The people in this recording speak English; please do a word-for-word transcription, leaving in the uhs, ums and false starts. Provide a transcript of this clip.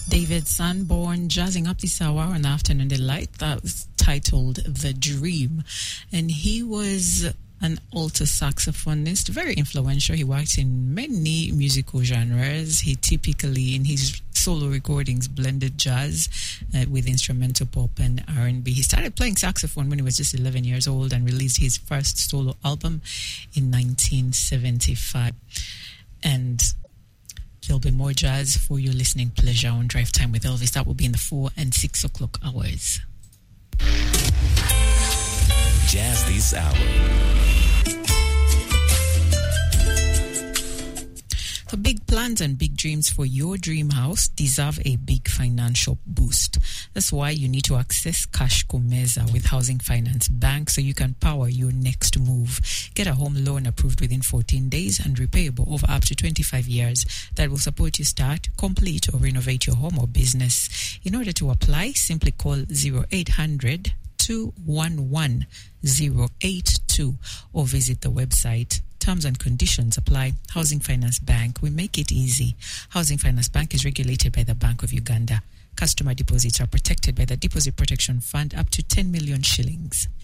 David Sanborn jazzing up this hour on Afternoon Delight. That was titled The Dream. And he was an alto saxophonist, very influential. He worked in many musical genres. He typically, in his solo recordings, blended jazz uh, with instrumental pop and R and B. He started playing saxophone when he was just eleven years old and released his first solo album in nineteen seventy-five. And there'll be more jazz for your listening pleasure on Drive Time with Elvis. That will be in the four and six o'clock hours. Jazz this hour. So big plans and big dreams for your dream house deserve a big financial boost. That's why you need to access Cash Kumeza with Housing Finance Bank so you can power your next move. Get a home loan approved within fourteen days and repayable over up to twenty-five years that will support you start, complete, or renovate your home or business. In order to apply, simply call zero eight hundred, two one one, zero eight two or visit the website. Terms and conditions apply. Housing Finance Bank, we make it easy. Housing Finance Bank is regulated by the Bank of Uganda. Customer deposits are protected by the Deposit Protection Fund up to ten million shillings.